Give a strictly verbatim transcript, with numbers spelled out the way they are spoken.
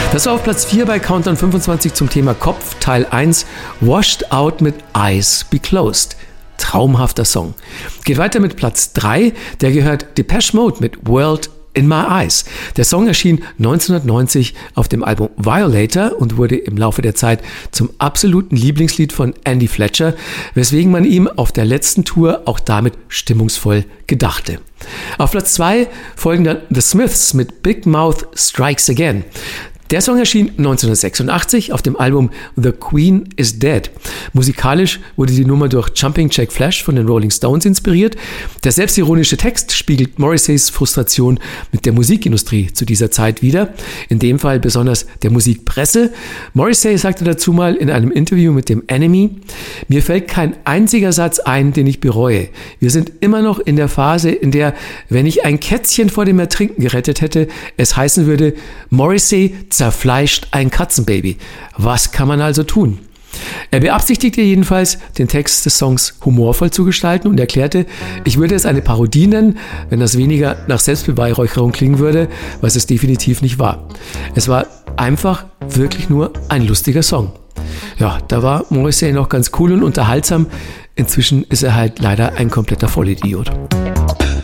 Das war auf Platz vier bei Countdown fünfundzwanzig zum Thema Kopf, Teil eins, Washed Out mit Eyes Be Closed. Traumhafter Song. Geht weiter mit Platz drei, der gehört Depeche Mode mit World in My Eyes. Der Song erschien neunzehnhundertneunzig auf dem Album Violator und wurde im Laufe der Zeit zum absoluten Lieblingslied von Andy Fletcher, weswegen man ihm auf der letzten Tour auch damit stimmungsvoll gedachte. Auf Platz zwei folgen dann The Smiths mit Big Mouth Strikes Again. Der Song erschien neunzehnhundertsechsundachtzig auf dem Album The Queen is Dead. Musikalisch wurde die Nummer durch Jumping Jack Flash von den Rolling Stones inspiriert. Der selbstironische Text spiegelt Morrisseys Frustration mit der Musikindustrie zu dieser Zeit wider, in dem Fall besonders der Musikpresse. Morrissey sagte dazu mal in einem Interview mit dem Enemy: Mir fällt kein einziger Satz ein, den ich bereue. Wir sind immer noch in der Phase, in der, wenn ich ein Kätzchen vor dem Ertrinken gerettet hätte, es heißen würde, Morrissey zerfleischt ein Katzenbaby. Was kann man also tun? Er beabsichtigte jedenfalls, den Text des Songs humorvoll zu gestalten und erklärte, ich würde es eine Parodie nennen, wenn das weniger nach Selbstbeweihräucherung klingen würde, was es definitiv nicht war. Es war einfach wirklich nur ein lustiger Song. Ja, da war Morrissey noch ganz cool und unterhaltsam. Inzwischen ist er halt leider ein kompletter Vollidiot.